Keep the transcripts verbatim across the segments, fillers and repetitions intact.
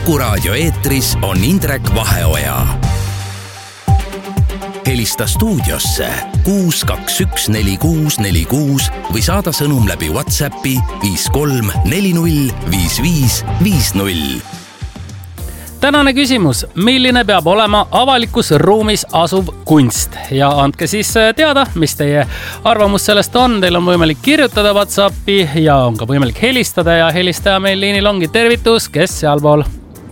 Kuku Raadio eetris on Indrek Vaheoja. Helista stuudiosse kuus kaks üks neli kuus neli kuus või saada sõnum läbi WhatsAppi viis kolm neli null viis viis viis null. Tänane küsimus, milline peab olema avalikus ruumis asuv kunst? Ja andke siis teada, mis teie arvamus sellest on. Teil on võimalik kirjutada WhatsAppi ja on ka võimalik helistada ja helistaja meil liinil ongi. Tervitus, kes sealpool?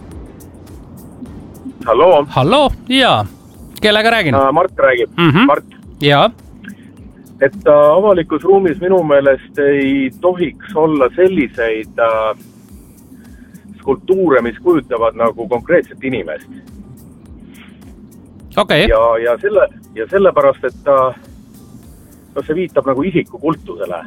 Hallo. Hallo, jaa. Kellega räägin? Mart räägib. Mm-hmm. Mart. Jaa. Et äh, avalikus ruumis minu meelest ei tohiks olla selliseid äh, skulptuure, mis kujutavad nagu konkreetset inimest. Okay. Ja, ja, selle, ja sellepärast, et ta, no see viitab nagu isiku kultusele.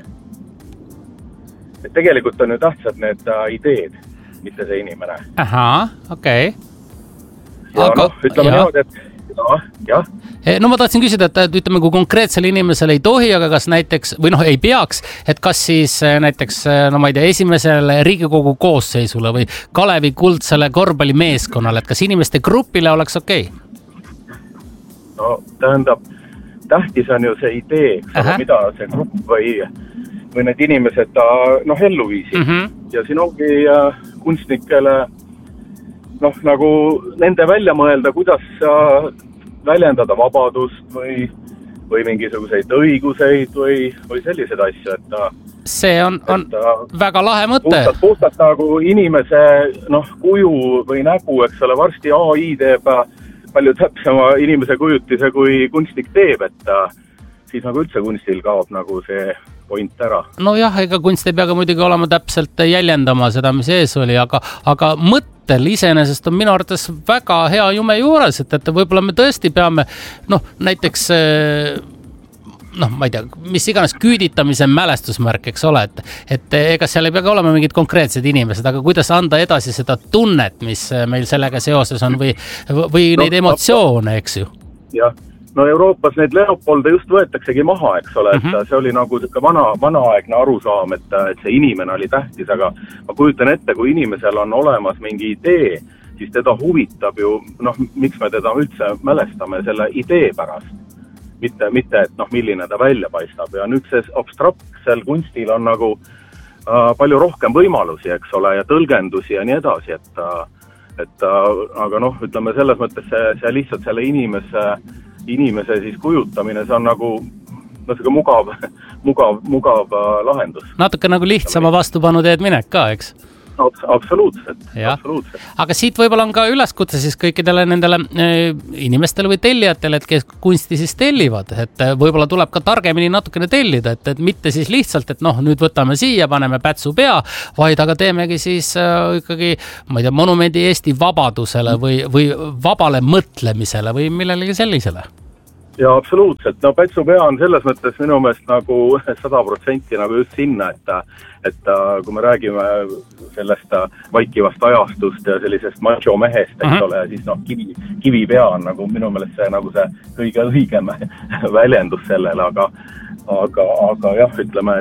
Et tegelikult on ju tähtsad need uh, ideed, mitte see inimene. Ahaa, okei. Okay. Ja Aga, noh, ütleme niimoodi, et ja, jah. No ma tahtsin küsida, et ütleme, kui konkreetsele inimesele ei tohi, aga kas näiteks, või noh, ei peaks, et kas siis näiteks, no ma ei tea, esimesele Riigikogu koosseisule või Kalevi kuldsele korvpallimeeskonnale, et kas inimeste grupile oleks okei? Okay? No tähendab, tähtis on ju see idee, mida see grupp või, või need inimesed ta, noh, ellu viisid. Mm-hmm. Ja siin ongi äh, kunstnikele noh, nagu nende välja mõelda, kuidas äh, väljendada vabadust või, või mingisuguseid õiguseid või, või selliseid asju, et see on, on et, väga lahe mõte. Puhtalt, puhtalt nagu inimese noh, kuju või nägu, eks ole, varsti A I teeb palju täpsema inimese kujutise, kui kunstnik teeb, et siis nagu üldse kunstil kaob nagu see point ära. No jah, ega kunst ei pea ka muidugi olema täpselt jäljendama seda, mis ees oli, aga, aga mõttel iseenesest on minu arvates väga hea jume juures, et, et võib-olla me tõesti peame, noh, näiteks noh, ma ei tea, mis iganes küüditamise mälestusmärk, eks ole, et, et ega seal ei pea olema mingid konkreetsed inimesed, aga kuidas anda edasi seda tunnet, mis meil sellega seoses on või, või no, neid emotsioone, eks ju? Jah. No Euroopas need Leopolde just võetaksegi maha, eks ole, et mm-hmm. see oli nagu vana, vanaaegne arusaam, et, et see inimene oli tähtis, aga ma kujutan ette, kui inimesel on olemas mingi idee, siis teda huvitab ju, noh, miks me teda üldse mälestame selle idee pärast. Mitte, mitte et noh, milline ta välja paistab. Ja nüüd see abstraktsel kunstil on nagu äh, palju rohkem võimalusi, eks ole, ja tõlgendusi ja nii edasi, et, et äh, aga noh, ütleme selles mõttes see, see lihtsalt selle inimese inimese siis kujutamine, see on nagu no, see mugav, mugav, mugav lahendus. Natuke nagu lihtsama vastupanu teed minek ka, eks? Absoluutselt, absoluutselt. Aga siit võib-olla on ka üleskutse siis kõikidele nendele äh, inimestele või tellijatele, et kes kunsti siis tellivad, et võib-olla tuleb ka targemini natukene tellida, et, et mitte siis lihtsalt, et noh, nüüd võtame siia, paneme pätsu pea, vaid aga teemegi siis äh, ikkagi, ma ei tea, monumendi Eesti vabadusele või, või vabale mõtlemisele või millelegi sellisele. Ja absoluutselt, no pätsu pea on selles mõttes minu meelest nagu sada protsenti nagu just sinna, et, et kui me räägime sellest vaikivast ajastust ja sellisest macho mehest, eks ole, ja siis noh, kivi, kivi pea on nagu minu meelest see, nagu see kõige õigem väljendus sellele, aga, aga, aga jah, ütleme,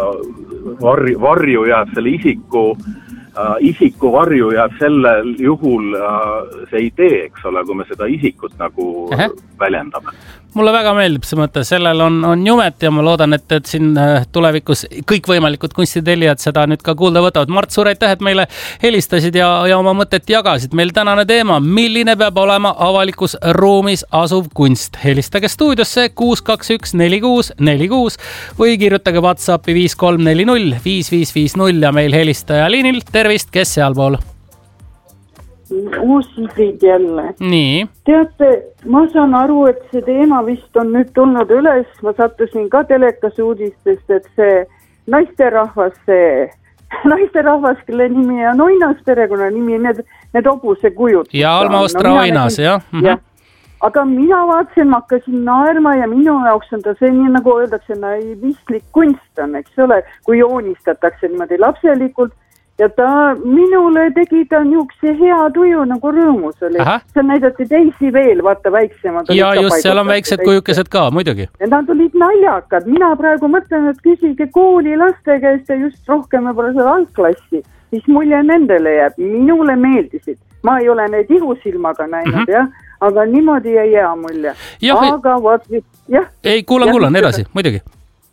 et varju, varju jääb selle isiku Uh, isiku varju jääb sellel juhul uh, see idee, eks ole, kui me seda isikut nagu Aha. väljendame. Mulle väga meeldib see mõte, sellel on, on jumet ja ma loodan, et, et siin tulevikus kõikvõimalikud kunstitellijad seda nüüd ka kuulda võtavad. Mart, suur aitäh, et meile helistasid ja, ja oma mõtet jagasid. Meil tänane teema, milline peab olema avalikus ruumis asuv kunst? Helistage stuudiosse kuus kaks üks neli kuus neli kuus või kirjutage WhatsAppi viis kolm neli null viis viis viis null ja meil helistaja liinil. Tervist, kes sealpool? Uus Sigrid jälle. Nii. Teate, ma saan aru, et see teema vist on nüüd tulnud üles. Ma sattusin ka telekas uudistest, et see naisterahvas, see naisterahvas, kelle nimi on Oinas, perekonna nimi, need, need hobuse kujud. Ja Alma Ostra no, Oinas, jah. Mm-hmm. Ja. Aga mina vaatasin, ma hakkasin naerma ja minu jaoks on ta see nii, nagu öeldakse, naivistlik kunst on, eks ole, kui joonistatakse niimoodi lapselikult. Ja ta minule tegi ta niisuguse hea tuju, nagu rõõmus oli. See näidati teisi veel, vaata väiksemad. Ja just, seal on väiksed kujukesed ka, muidugi. Ja nad olid naljakad. Mina praegu mõtlen, et küsige kooli laste käest ja just rohkem võib-olla selle algklassi. mis mulje nendele jääb, minule meeldisid. Ma ei ole neid ihusilmaga näinud mm -hmm. jah, aga niimoodi jäi hea mulje. Aga võt, jah. Ei, kuulan, kuulan, edasi, muidugi.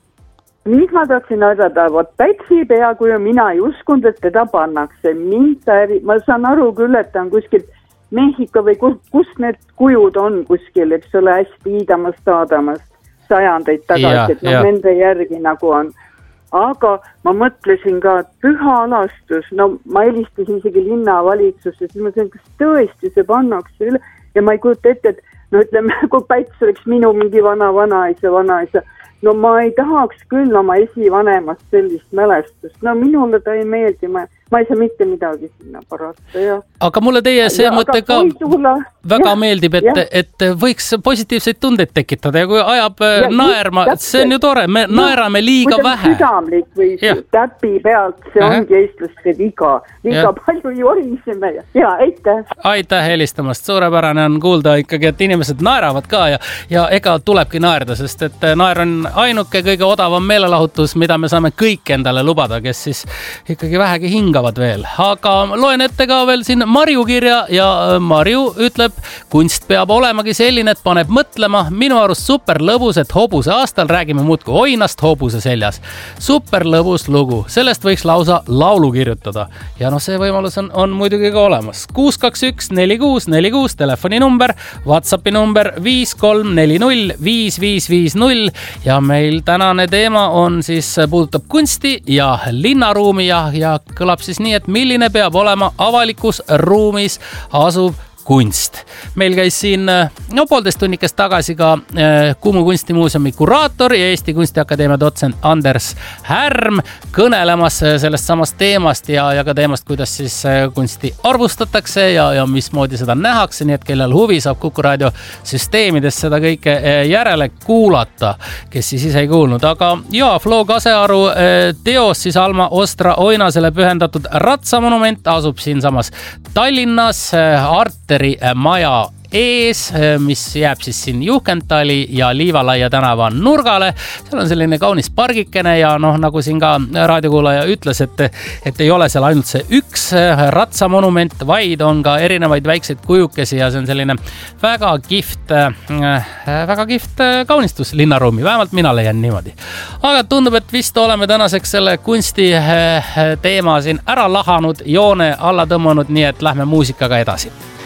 Mis ma tahtsin öelda, võt Pätsi peakuju, mina ei uskunud, et teda pannakse. Mind ta, ma saan aru küll, et ta on kuskil Mehhiko või kus, kus need kujud on kuskil, eks ole, hästi iidamast, aadamast sajandeid tagasi, et noh, nende järgi nagu on. Aga ma mõtlesin ka, et püha alastus, no ma helistasin isegi linnavalitsusse, siis ma ütlesin, kas tõesti see pannakse üle ja ma ei kujuta ette, et no ütleme, kui Päts oleks minu mingi vana vanaisa, vanaisa, no ma ei tahaks küll oma esivanemast sellist mälestust, no minule ta ei meeldi, ma, ma ei saa mitte midagi sinna parata, jah. Aga mulle teie see ja, mõte ka suhla, väga jah, meeldib, et, et võiks positiivseid tundeid tekitada ja kui ajab ja, naerma, see on ju tore, me ja, naerame liiga kui vähe. Südamlik või ja. Täpi pealt, see Aha. ongi eestlaste viga, liiga ja. palju joriseme ja, ja aitäh. Aitäh helistamast, suurepärane on kuulda ikkagi, et inimesed naeravad ka ja, ja ega tulebki naerda, sest et naer on ainuke kõige odavam meelelahutus, mida me saame kõik endale lubada, kes siis ikkagi vähegi hingavad veel. Aga loen ette ka veel siin Marju kirja ja Marju ütleb, kunst peab olemagi selline, et paneb mõtlema. Minu arust super lõbus, et hobuse aastal räägime muudku oinast hobuse seljas. Super lõbus lugu. Sellest võiks lausa laulu kirjutada. Ja noh, see võimalus on, on muidugi ka olemas. kuus kaks üks neli kuus neli kuus telefoni number, WhatsAppi number viis kolm neli null viis viis viis null ja meil tänane teema on siis, puudutab kunsti ja linnaruumi ja, ja kõlab siis nii, et milline peab olema avalikus ruumis asuv kunst. Meil käis siin no, poolteist tunnikest tagasi ka eh, Kumu kunstimuuseumi kuraator ja Eesti Kunstiakadeemia dotsent Anders Härm kõnelemas sellest samast teemast ja, ja ka teemast, kuidas siis kunsti arvustatakse ja, ja mismoodi seda nähakse, nii et kellel huvi saab Kuku raadio süsteemides seda kõike järele kuulata, kes siis ise ei kuulnud. Aga ja, Flo Kasearu eh, teos siis Alma Ostra Oinasele pühendatud ratsamonument asub siin samas Tallinnas eh, Arte maja ees, mis jääb siis siin Juhkentali ja Liivalaia tänava nurgale. Seal on selline kaunis pargikene ja noh, nagu siin ka raadiokuulaja ütles, et, et ei ole seal ainult see üks ratsamonument, vaid on ka erinevaid väikseid kujukesi ja see on selline väga kihvt, väga kihvt kaunistus linnaruumi. Vähemalt mina leian niimoodi. Aga tundub, et vist oleme tänaseks selle kunsti teema siin ära lahanud, joone alla tõmmanud, nii et lähme muusikaga edasi.